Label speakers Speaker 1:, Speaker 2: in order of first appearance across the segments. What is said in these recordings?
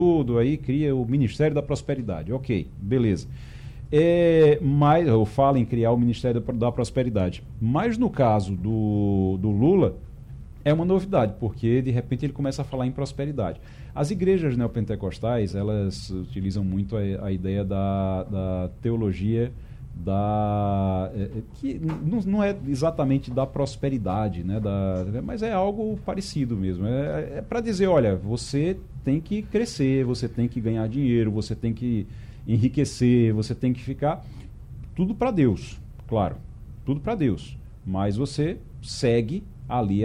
Speaker 1: tudo, aí cria o Ministério da Prosperidade. Ok, beleza. Mas eu falo em criar o Ministério da Prosperidade. Mas no caso do Lula, é uma novidade, porque de repente ele começa a falar em prosperidade. As igrejas neopentecostais, elas utilizam muito a ideia da teologia que não é exatamente da prosperidade, né, mas é algo parecido mesmo. É para dizer, olha, você tem que crescer, você tem que ganhar dinheiro, você tem que enriquecer, você tem que ficar tudo para Deus, claro, tudo para Deus, mas você segue ali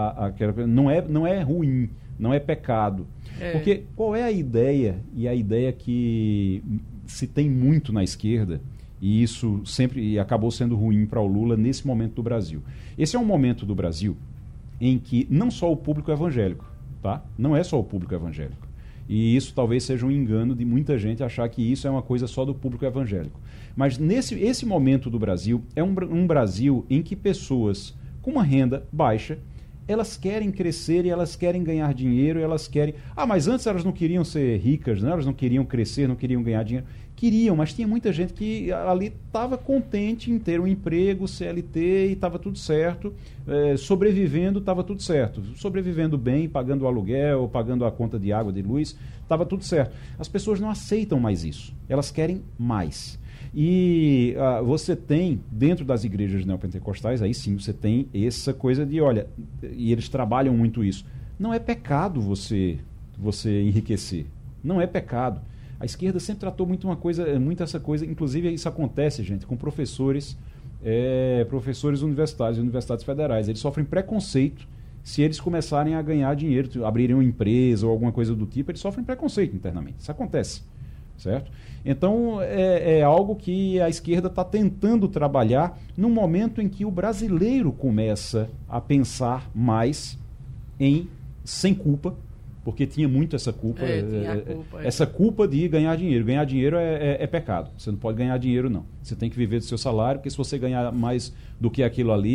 Speaker 1: não é ruim, não é pecado. Porque qual é a ideia, e a ideia que se tem muito na esquerda, e isso sempre acabou sendo ruim para o Lula nesse momento do Brasil. Esse é um momento do Brasil em que não só o público evangélico, tá? Não é só o público evangélico. E isso talvez seja um engano de muita gente achar que isso é uma coisa só do público evangélico. Mas esse momento do Brasil é um Brasil em que pessoas com uma renda baixa, elas querem crescer e elas querem ganhar dinheiro, elas querem... mas antes elas não queriam ser ricas, né? Elas não queriam crescer, não queriam ganhar dinheiro. Queriam, mas tinha muita gente que ali estava contente em ter um emprego, CLT, e estava tudo certo, sobrevivendo, estava tudo certo. Sobrevivendo bem, pagando o aluguel, pagando a conta de água, de luz, estava tudo certo. As pessoas não aceitam mais isso, elas querem mais. E você tem, dentro das igrejas neopentecostais, aí sim você tem essa coisa de, olha, e eles trabalham muito isso. Não é pecado você enriquecer. Não é pecado. A esquerda sempre tratou muito essa coisa, inclusive isso acontece, gente, com professores universitários e universidades federais. Eles sofrem preconceito se eles começarem a ganhar dinheiro, abrirem uma empresa ou alguma coisa do tipo, eles sofrem preconceito internamente. Isso acontece. Certo? Então, é algo que a esquerda está tentando trabalhar no momento em que o brasileiro começa a pensar mais sem culpa, porque tinha muito essa culpa, essa culpa de ganhar dinheiro. Ganhar dinheiro é pecado. Você não pode ganhar dinheiro, não. Você tem que viver do seu salário, porque se você ganhar mais do que aquilo ali,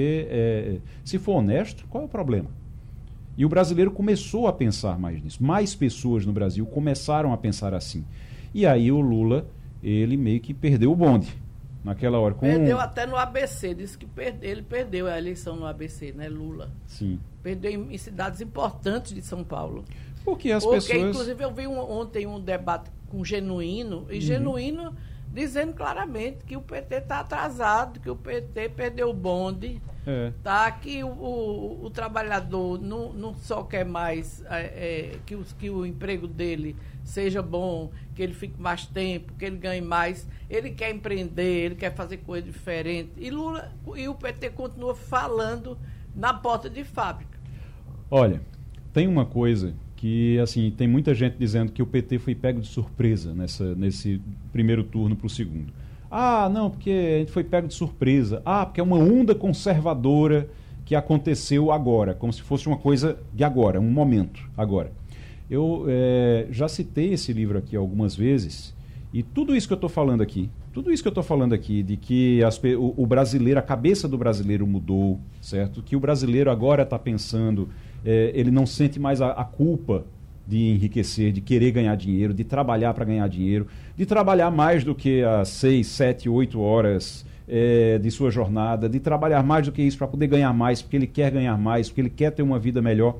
Speaker 1: se for honesto, qual é o problema? E o brasileiro começou a pensar mais nisso. Mais pessoas no Brasil começaram a pensar assim. E aí o Lula, ele meio que perdeu o bonde naquela hora.
Speaker 2: Perdeu até no ABC, disse que ele perdeu a eleição no ABC, né, Lula?
Speaker 1: Sim.
Speaker 2: Perdeu em cidades importantes de São Paulo.
Speaker 1: Porque pessoas...
Speaker 2: Inclusive, eu vi ontem um debate com Genuíno, e Genuíno dizendo claramente que o PT está atrasado, que o PT perdeu o bonde, que o trabalhador não só quer mais que o emprego dele seja bom, que ele fique mais tempo, que ele ganhe mais, ele quer empreender, ele quer fazer coisa diferente. E o PT continua falando na porta de fábrica.
Speaker 1: Olha, tem uma coisa que, assim, tem muita gente dizendo que o PT foi pego de surpresa nesse primeiro turno para o segundo. Não, porque a gente foi pego de surpresa. Porque é uma onda conservadora que aconteceu agora, como se fosse uma coisa de agora, um momento agora. Eu já citei esse livro aqui algumas vezes, e tudo isso que eu estou falando aqui, de que o brasileiro, a cabeça do brasileiro mudou, certo? Que o brasileiro agora está pensando, ele não sente mais a culpa de enriquecer, de querer ganhar dinheiro, de trabalhar para ganhar dinheiro, de trabalhar mais do que as 6, 7, 8 horas de sua jornada, de trabalhar mais do que isso para poder ganhar mais, porque ele quer ganhar mais, porque ele quer ter uma vida melhor.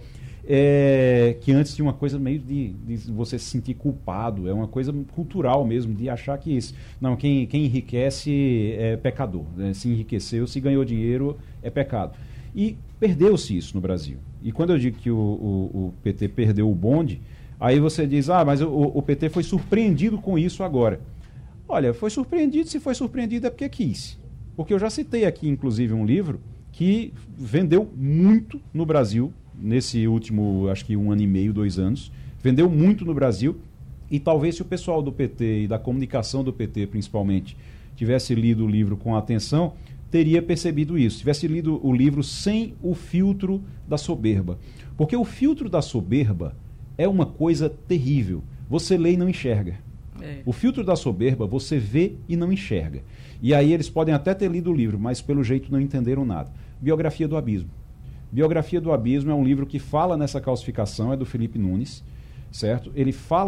Speaker 1: Que antes tinha uma coisa meio de você se sentir culpado, é uma coisa cultural mesmo, de achar que isso. Não, quem enriquece é pecador, né? Se enriqueceu, se ganhou dinheiro, é pecado. E perdeu-se isso no Brasil. E quando eu digo que o PT perdeu o bonde, aí você diz, mas o PT foi surpreendido com isso agora. Olha, se foi surpreendido é porque quis. Porque eu já citei aqui, inclusive, um livro que vendeu muito no Brasil, nesse último, acho que 1 ano e meio, 2 anos, vendeu muito no Brasil, e talvez se o pessoal do PT e da comunicação do PT, principalmente, tivesse lido o livro com atenção, teria percebido isso, tivesse lido o livro sem o filtro da soberba. Porque o filtro da soberba é uma coisa terrível. Você lê e não enxerga. O filtro da soberba, você vê e não enxerga. E aí eles podem até ter lido o livro, mas pelo jeito não entenderam nada. Biografia do Abismo. Biografia do Abismo é um livro que fala nessa calcificação, é do Felipe Nunes, certo? Ele fala